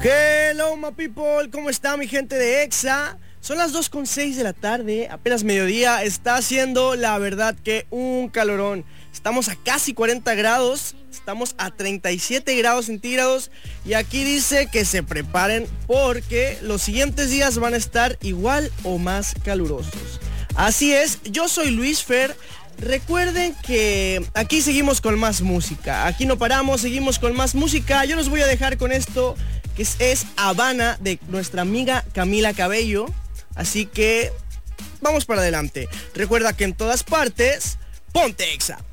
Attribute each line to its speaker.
Speaker 1: Hello my people, ¿cómo está mi gente de EXA? Son las 2:06 de la tarde, apenas mediodía, está haciendo la verdad que un calorón. Estamos a casi 40 grados, estamos a 37 grados centígrados y aquí dice que se preparen porque los siguientes días van a estar igual o más calurosos. Así es, yo soy Luis Fer. Recuerden que aquí seguimos con más música, aquí no paramos, seguimos con más música. Yo los voy a dejar con esto que es Habana de nuestra amiga Camila Cabello. Así que vamos para adelante. Recuerda que en todas partes, ponte EXA.